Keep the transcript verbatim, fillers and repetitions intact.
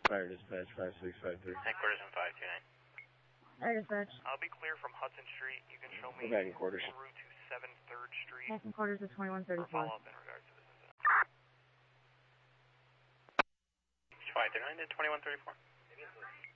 Fire dispatch five six five three. Headquarters in five two nine. Fire dispatch. I'll be clear from Hudson Street. You can show me Go back in quarters. route to seven third Street. Back in quarters at twenty-one thirty-four. Follow up in regards to this incident. five two nine to twenty-one thirty-four.